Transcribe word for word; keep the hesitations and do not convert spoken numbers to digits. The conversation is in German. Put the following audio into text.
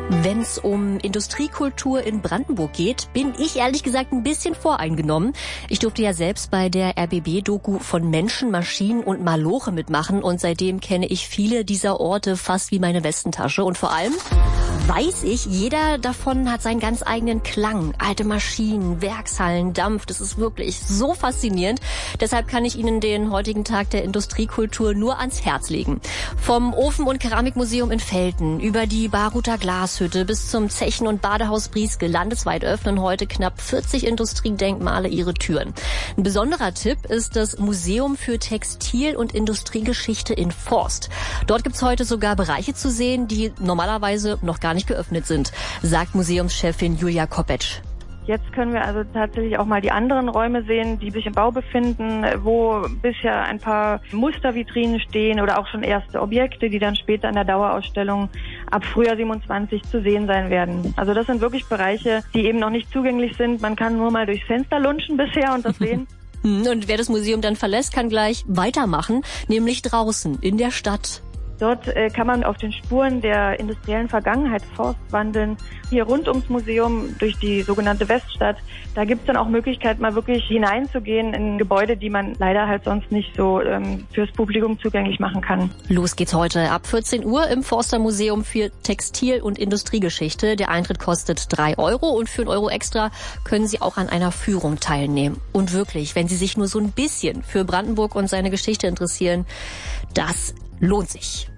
Wenn es um Industriekultur in Brandenburg geht, bin ich ehrlich gesagt ein bisschen voreingenommen. Ich durfte ja selbst bei der R B B-Doku von Menschen, Maschinen und Maloche mitmachen und seitdem kenne ich viele dieser Orte fast wie meine Westentasche und vor allem weiß ich, jeder davon hat seinen ganz eigenen Klang. Alte Maschinen, Werkshallen, Dampf, das ist wirklich so faszinierend. Deshalb kann ich Ihnen den heutigen Tag der Industriekultur nur ans Herz legen. Vom Ofen- und Keramikmuseum in Velten über die Baruter Glashütte bis zum Zechen- und Badehaus Brieske landesweit öffnen heute knapp vierzig Industriedenkmale ihre Türen. Ein besonderer Tipp ist das Museum für Textil- und Industriegeschichte in Forst. Dort gibt's heute sogar Bereiche zu sehen, die normalerweise noch gar nicht geöffnet sind, sagt Museumschefin Julia Kopetsch. Jetzt können wir also tatsächlich auch mal die anderen Räume sehen, die sich im Bau befinden, wo bisher ein paar Mustervitrinen stehen oder auch schon erste Objekte, die dann später in der Dauerausstellung ab Frühjahr siebenundzwanzig zu sehen sein werden. Also das sind wirklich Bereiche, die eben noch nicht zugänglich sind. Man kann nur mal durchs Fenster lunchen bisher und das sehen. Und wer das Museum dann verlässt, kann gleich weitermachen, nämlich draußen in der Stadt. Dort äh, kann man auf den Spuren der industriellen Vergangenheit Forst wandeln. Hier rund ums Museum durch die sogenannte Weststadt. Da gibt es dann auch Möglichkeit, mal wirklich hineinzugehen in Gebäude, die man leider halt sonst nicht so ähm, fürs Publikum zugänglich machen kann. Los geht's heute ab vierzehn Uhr im Forster Museum für Textil- und Industriegeschichte. Der Eintritt kostet drei Euro und für einen Euro extra können Sie auch an einer Führung teilnehmen. Und wirklich, wenn Sie sich nur so ein bisschen für Brandenburg und seine Geschichte interessieren, das lohnt sich.